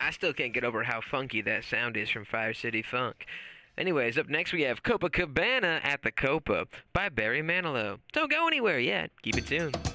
I still can't get over how funky that sound is from Fire City Funk. Anyways, up next we have Copacabana at the Copa by Barry Manilow. Don't go anywhere yet. Keep it tuned.